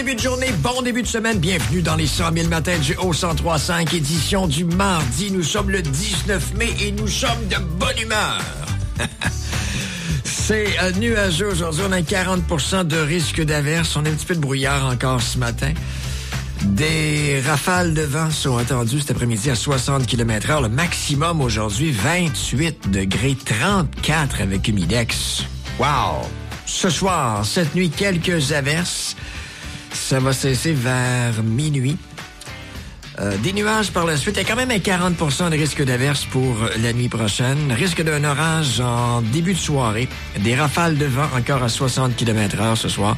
début de journée, bon début de semaine. Bienvenue dans les 100 000 matins du O103.5, édition du mardi. Nous sommes le 19 mai et nous sommes de bonne humeur. C'est nuageux aujourd'hui. On a 40% de risque d'averse. On a un petit peu de brouillard encore ce matin. Des rafales de vent sont attendues cet après-midi à 60 km/h. Le maximum aujourd'hui, 28 degrés, 34 avec humidex. Wow! Ce soir, cette nuit, quelques averses. Ça va cesser vers minuit. Des nuages par la suite. Il y a quand même un 40% de risque d'averse pour la nuit prochaine. Risque d'un orage en début de soirée. Des rafales de vent encore à 60 km/h ce soir.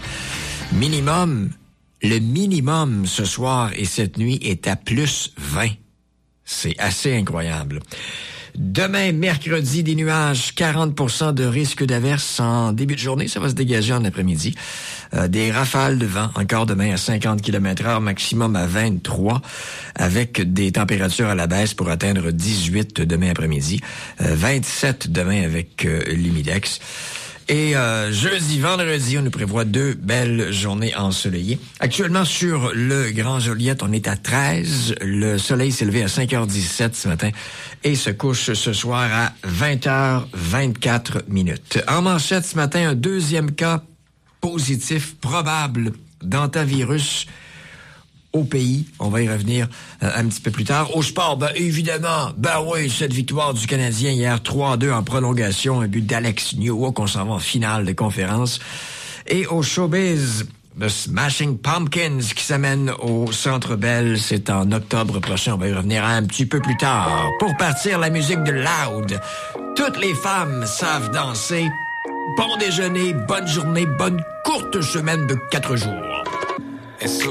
Le minimum ce soir et cette nuit est à plus 20. C'est assez incroyable. Demain, mercredi, des nuages, 40% de risque d'averse en début de journée. Ça va se dégager en après-midi. Des rafales de vent, encore demain à 50 km/h, maximum à 23, avec des températures à la baisse pour atteindre 18 demain après-midi. 27 demain avec l'humidex. Et jeudi, vendredi, on nous prévoit 2 belles journées ensoleillées. Actuellement, sur le Grand Joliette, on est à 13. Le soleil s'est levé à 5h17 ce matin et se couche ce soir à 20h24. En manchette ce matin, un deuxième cas positif probable d'antivirus au pays. On va y revenir un petit peu plus tard. Au sport, évidemment, oui, cette victoire du Canadien hier, 3-2 en prolongation, un but d'Alex Newhook, on s'en va en finale de conférence. Et au showbiz, The Smashing Pumpkins qui s'amène au Centre Bell, c'est en octobre prochain. On va y revenir un petit peu plus tard. Pour partir, la musique de Loud. Toutes les femmes savent danser. Bon déjeuner, bonne journée, bonne courte semaine de 4 jours.